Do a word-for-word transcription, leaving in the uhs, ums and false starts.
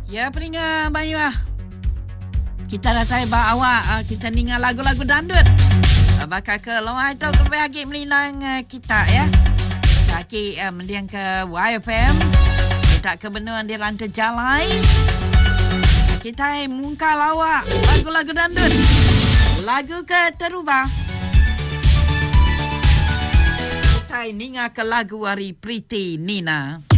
Ya, peringat Bayu ah. Kita dah tahu bahawa awak uh, kita ningal lagu-lagu dandut. Uh, bakal ke luar itu ke bagi melinang uh, kita ya. Kaki uh, mendiang ke Y F M. Kita ke benua di rantai jalan. Kita muka lawak lagu-lagu dandut. Lagu ke terubah. Kita ningal ke lagu Hari Priti Nina.